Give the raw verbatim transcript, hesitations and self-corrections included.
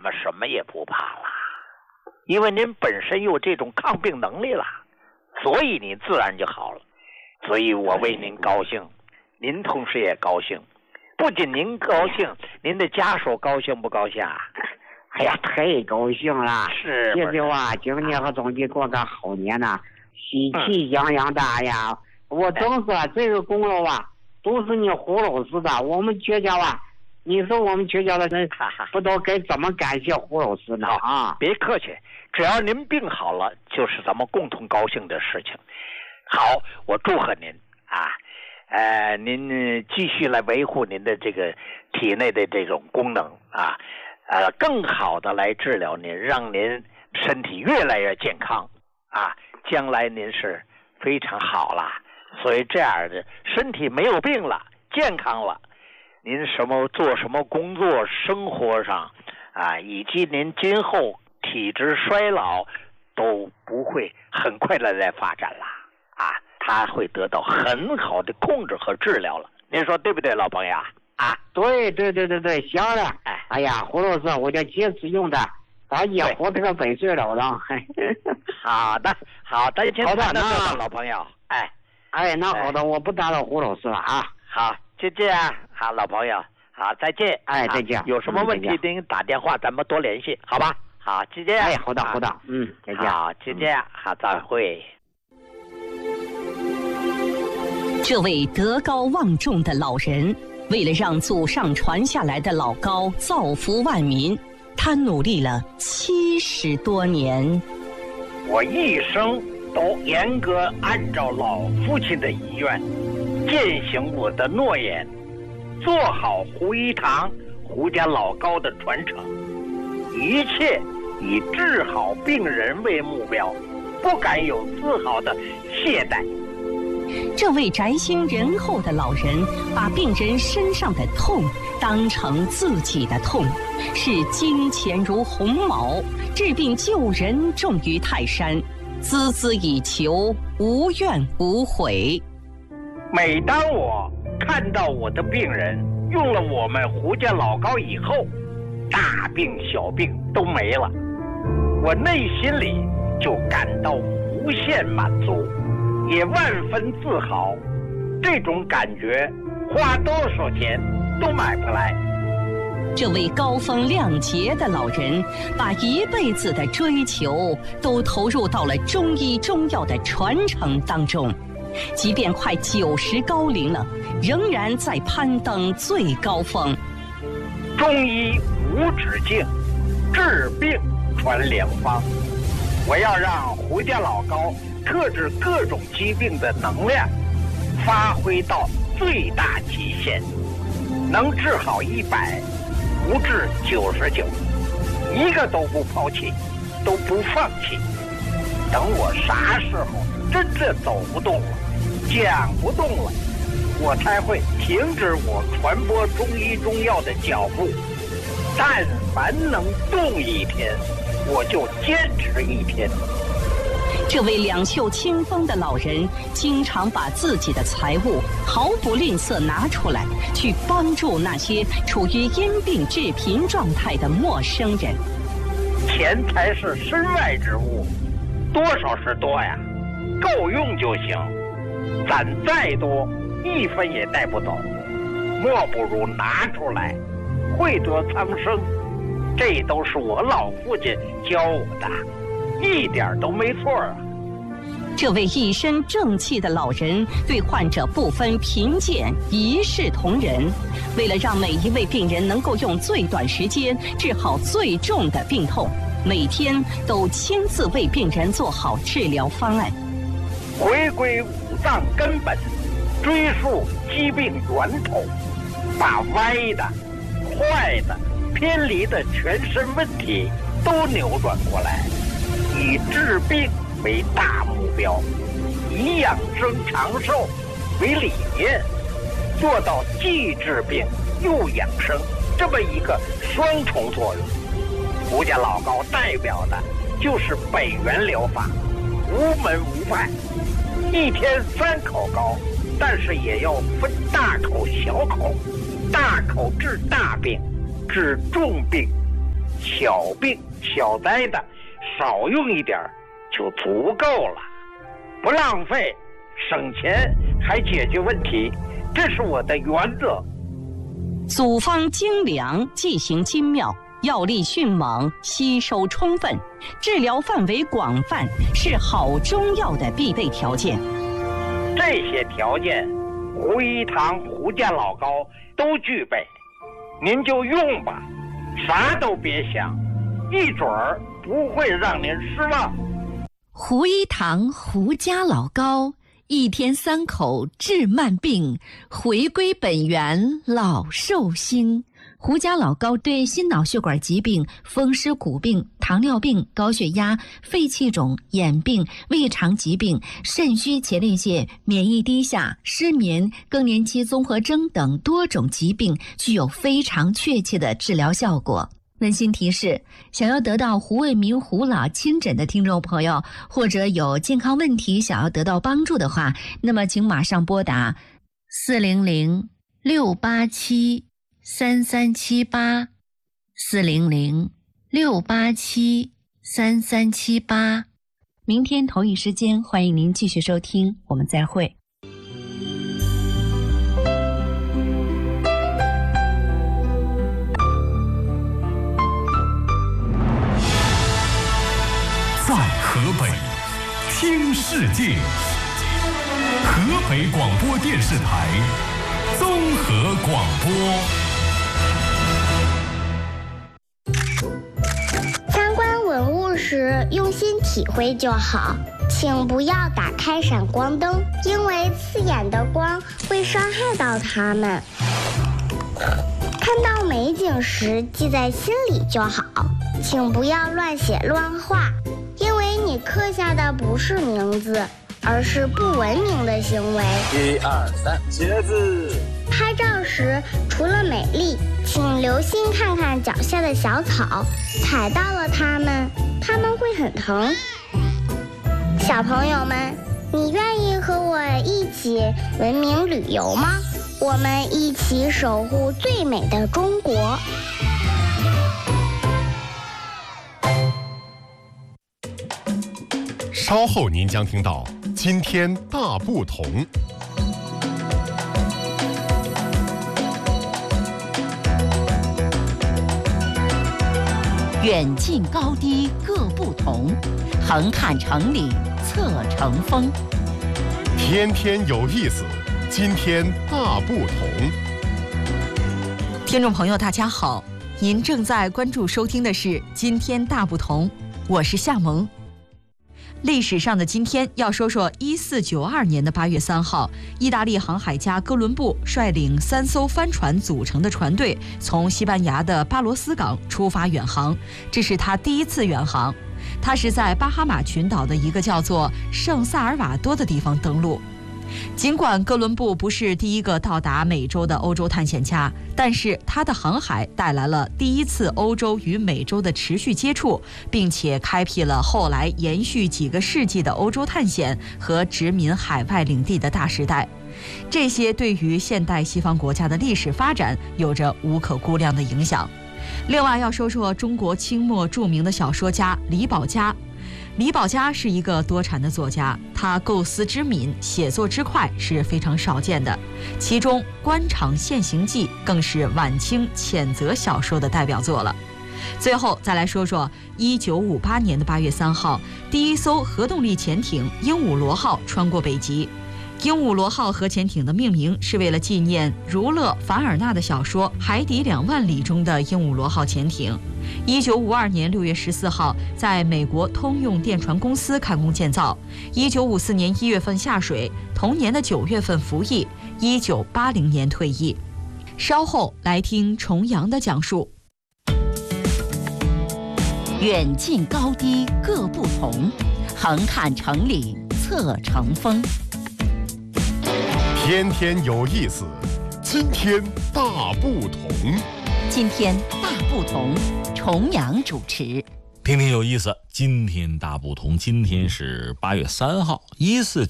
们什么也不怕了，因为您本身有这种抗病能力了，所以你自然就好了。所以我为您高兴，您同时也高兴。不仅您高兴，您的家属高兴不高兴啊？ 哎呀，太高兴了！ 是， 这句话，今年和总得过个好年呐，喜气洋洋的呀！嗯、我总说这个功劳啊，都是你胡老师的。我们全家啊，你说我们全家的人不知道该怎么感谢胡老师呢啊！ 别客气，只要您病好了，就是咱们共同高兴的事情。好，我祝贺您啊！呃，您继续来维护您的这个体内的这种功能啊。呃，更好的来治疗您，让您身体越来越健康啊！将来您是非常好了，所以这样的身体没有病了，健康了，您什么做什么工作、生活上啊，以及您今后体质衰老都不会很快的来发展了啊！它会得到很好的控制和治疗了。您说对不对，老朋友？啊， 对对对对对，行了，哎，哎呀，胡老师，我这坚持用的，咱也活这个百岁了了。 好的，好的， 好的， 那老朋友，哎， 哎，那好的，哎、我不打扰胡老师了啊。 好，就这样，好，老朋友，好，再见， 哎，再见。 有什么问题您打电话，咱们多联系，好吧？好，就这样。 哎，好的，好的，嗯，再见。 好，就这样，好，再会。 这位德高望重的老人。为了让祖上传下来的老高造福万民，他努力了七十多年。 我一生都严格按照老父亲的遗愿，践行我的诺言，做好胡一堂、胡家老高的传承，一切以治好病人为目标，不敢有丝毫的懈怠。 这位宅心仁厚的老人把病人身上的痛当成自己的痛，视金钱如鸿毛，治病救人重于泰山，孜孜以求，无怨无悔。 每当我看到我的病人用了我们胡家老高以后，大病小病都没了，我内心里就感到无限满足，也万分自豪。这种感觉花多少钱都买不来。 这位高风亮节的老人把一辈子的追求都投入到了中医中药的传承当中，即便快九十高龄了，仍然在攀登最高峰。 中医无止境，治病传良方。我要让胡家老高克制各种疾病的能量发挥到最大极限，能治好一百，不治九十九，一个都不抛弃，都不放弃。等我啥时候真正走不动了，讲不动了，我才会停止我传播中医中药的脚步。但凡能动一天，我就坚持一天。 这位两袖清风的老人经常把自己的财物毫不吝啬拿出来，去帮助那些处于因病致贫状态的陌生人。 钱财是身外之物，多少是多呀，够用就行，攒再多一分也带不走，莫不如拿出来惠泽苍生。这都是我老父亲教我的，一点都没错啊。 这位一身正气的老人对患者不分贫贱，一视同仁。为了让每一位病人能够用最短时间治好最重的病痛，每天都亲自为病人做好治疗方案。 回归五脏根本，追溯疾病源头，把歪的、坏的、偏离的全身问题都扭转过来，以治病为大目标，以养生长寿为理念，做到既治病又养生这么一个双重作用。胡家老高代表的就是北元疗法，无门无派，一天三口高，但是也要分大口小口，大口治大病，治重病， 小病小灾的少用一点就足够了，不浪费，省钱还解决问题，这是我的原则。 组方精良，剂型精妙，药力迅猛，吸收充分，治疗范围广泛，是好中药的必备条件。 这些条件，胡一堂胡家老膏都具备，您就用吧，啥都别想，一准儿不会让您失望。 胡一堂胡家老膏，一天三口治慢病，回归本源老寿星。胡家老膏对心脑血管疾病、风湿骨病、糖尿病、高血压、肺气肿、眼病、胃肠疾病、肾虚前列腺、免疫低下、失眠、更年期综合征等多种疾病具有非常确切的治疗效果。温馨提示：想要得到胡卫民胡老亲诊的听众朋友，或者有健康问题想要得到帮助的话，那么请马上拨打四零零六八七三三七八，四零零六八七三三七八。明天同一时间，欢迎您继续收听，我们再会。 在河北听世界，河北广播电视台综合广播。 参观文物时用心体会就好，请不要打开闪光灯，因为刺眼的光会伤害到它们。看到美景时记在心里就好，请不要乱写乱画，因为你刻下的不是名字，而是不文明的行为。 一二三，茄子。 拍照时除了美丽，请留心看看脚下的小草，踩到了它们，它们会很疼。小朋友们，你愿意和我一起文明旅游吗？我们一起守护最美的中国。 稍后您将听到今天大不同。 远近高低各不同，横看成岭侧成峰。 天天有意思，今天大不同。 听众朋友大家好，您正在关注收听的是《今天大不同》，我是夏萌。历史上的今天要说说一四九二年的八月三号，意大利航海家哥伦布率领三艘帆船组成的船队从西班牙的巴罗斯港出发远航，这是他第一次远航。他是在巴哈马群岛的一个叫做圣萨尔瓦多的地方登陆。尽管哥伦布不是第一个到达美洲的欧洲探险家，但是他的航海带来了第一次欧洲与美洲的持续接触，并且开辟了后来延续几个世纪的欧洲探险和殖民海外领地的大时代。这些对于现代西方国家的历史发展有着无可估量的影响。另外要说说中国清末著名的小说家李保家。李保家是一个多产的作家，他构思之敏，写作之快是非常少见的。其中《官场现形记》更是晚清谴责小说的代表作了。最后再来说说一九五八年的八月三号，第一艘核动力潜艇鹦鹉螺号穿过北极。鹦鹉螺号核潜艇的命名是为了纪念儒勒·凡尔纳的小说《海底两万里》中的鹦鹉螺号潜艇。一九五二年六月十四号，在美国通用电传公司开工建造。一九五四年一月份下水，同年的九月份服役，一九八零年退役。稍后来听重阳的讲述。 远近高低各不同，横看成岭侧成峰。 天天有意思，今天大不同。 今天大不同，重阳主持。 天天有意思，今天大不同。今天是八月三号，一四